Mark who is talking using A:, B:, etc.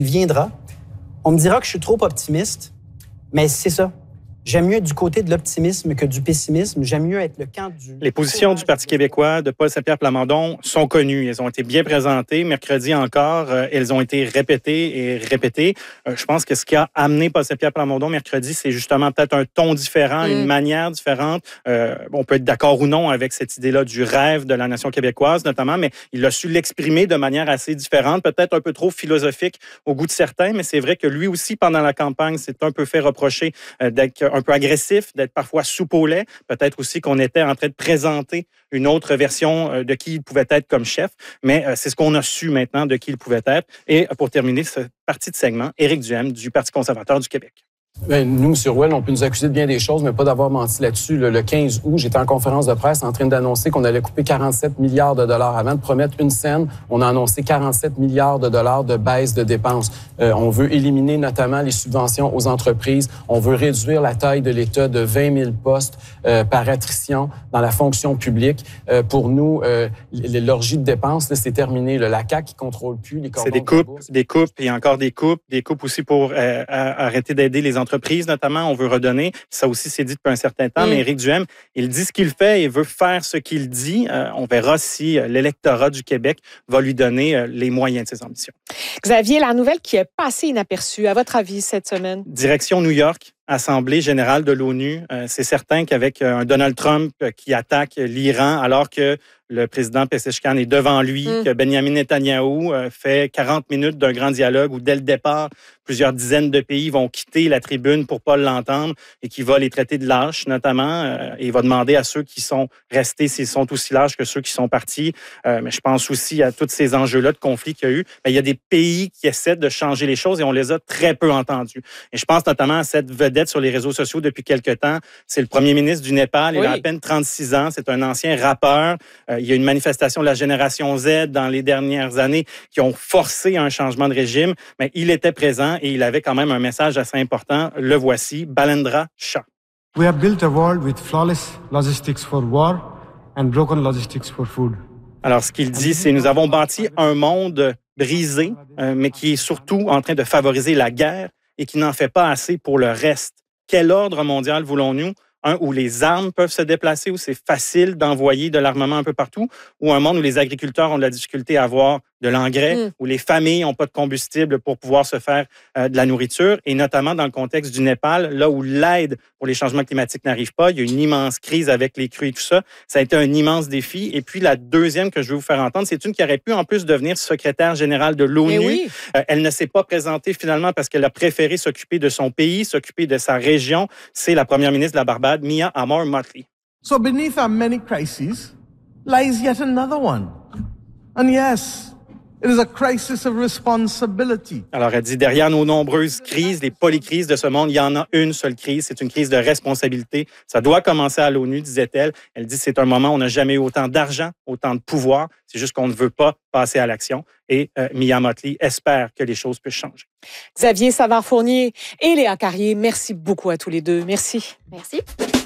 A: Il viendra. On me dira que je suis trop optimiste, mais c'est ça. J'aime mieux être du côté de l'optimisme que du pessimisme. J'aime mieux être le camp du...
B: Les positions du Parti québécois de Paul Saint-Pierre Plamondon sont connues. Elles ont été bien présentées. Mercredi encore, elles ont été répétées et répétées. Je pense que ce qui a amené Paul Saint-Pierre Plamondon mercredi, c'est justement peut-être un ton différent, une manière différente. On peut être d'accord ou non avec cette idée-là du rêve de la nation québécoise, notamment, mais il a su l'exprimer de manière assez différente, peut-être un peu trop philosophique au goût de certains, mais c'est vrai que lui aussi, pendant la campagne, s'est un peu fait reprocher d'être un peu agressif, d'être parfois soupe au lait. Peut-être aussi qu'on était en train de présenter une autre version de qui il pouvait être comme chef, mais c'est ce qu'on a su maintenant de qui il pouvait être. Et pour terminer cette partie de segment, Éric Duhem du Parti conservateur du Québec.
C: Bien, nous, M. Rouel, on peut nous accuser de bien des choses, mais pas d'avoir menti là-dessus. Le 15 août, j'étais en conférence de presse en train d'annoncer qu'on allait couper 47 milliards de dollars. Avant de promettre une scène, on a annoncé 47 milliards de dollars de baisse de dépenses. On veut éliminer notamment les subventions aux entreprises. On veut réduire la taille de l'État de 20 000 postes par attrition dans la fonction publique. Pour nous, l'orgie de dépenses, là, c'est terminé. La CAQ qui contrôle plus les cordons.
B: C'est des coupes et encore des coupes aussi pour arrêter d'aider les entreprises, notamment, on veut redonner. Ça aussi, c'est dit depuis un certain temps, mais Éric Duhem, il dit ce qu'il fait et veut faire ce qu'il dit. On verra si l'électorat du Québec va lui donner les moyens de ses ambitions.
D: Xavier, la nouvelle qui est passée inaperçue, à votre avis, cette semaine?
B: Direction New York. Assemblée générale de l'ONU. C'est certain qu'avec un Donald Trump qui attaque l'Iran alors que le président Pezeshkian est devant lui, que Benjamin Netanyahou fait 40 minutes d'un grand dialogue où, dès le départ, plusieurs dizaines de pays vont quitter la tribune pour ne pas l'entendre et qui va les traiter de lâches, notamment. Et il va demander à ceux qui sont restés s'ils sont aussi lâches que ceux qui sont partis. Mais je pense aussi à tous ces enjeux-là de conflit qu'il y a eu. Il y a des pays qui essaient de changer les choses et on les a très peu entendus. Et je pense notamment à cette vedette sur les réseaux sociaux depuis quelque temps. C'est le premier ministre du Népal. Il a à peine 36 ans. C'est un ancien rappeur. Il y a une manifestation de la génération Z dans les dernières années qui ont forcé un changement de régime. Mais il était présent et il avait quand même un message assez important. Le voici, Balendra Shah.
E: We have built a world with flawless logistics for war and broken logistics for food.
B: Alors, ce qu'il dit, c'est nous avons bâti un monde brisé, mais qui est surtout en train de favoriser la guerre et qui n'en fait pas assez pour le reste. Quel ordre mondial voulons-nous? Un où les armes peuvent se déplacer, où c'est facile d'envoyer de l'armement un peu partout, ou un monde où les agriculteurs ont de la difficulté à avoir de l'engrais, où les familles n'ont pas de combustible pour pouvoir se faire de la nourriture, et notamment dans le contexte du Népal, là où l'aide pour les changements climatiques n'arrive pas, il y a une immense crise avec les crues et tout ça. Ça a été un immense défi. Et puis la deuxième que je vais vous faire entendre, c'est une qui aurait pu en plus devenir secrétaire générale de l'ONU. Elle ne s'est pas présentée finalement parce qu'elle a préféré s'occuper de son pays, s'occuper de sa région. C'est la première ministre de la Barbade, Mia Amor-Motley.
F: So beneath our many crises lies yet another one. And yes, it is a crisis of responsibility.
B: Alors, elle dit, derrière nos nombreuses crises, les polycrises de ce monde, il y en a une seule crise, c'est une crise de responsabilité. Ça doit commencer à l'ONU, disait-elle. Elle dit, c'est un moment où on n'a jamais eu autant d'argent, autant de pouvoir. C'est juste qu'on ne veut pas passer à l'action. Et Mia Motley espère que les choses puissent changer.
D: Xavier Savard-Fournier et Léa Carrier, merci beaucoup à tous les deux. Merci.
G: Merci.